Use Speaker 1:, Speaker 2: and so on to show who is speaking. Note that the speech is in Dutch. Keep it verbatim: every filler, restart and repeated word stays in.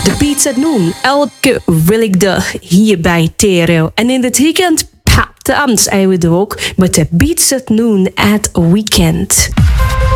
Speaker 1: de Beats at Noon. Elke willigdag hier bij Tereo. En in dit weekend, pa, de Amts zijn we er ook met de Beats at Noon at Weekend.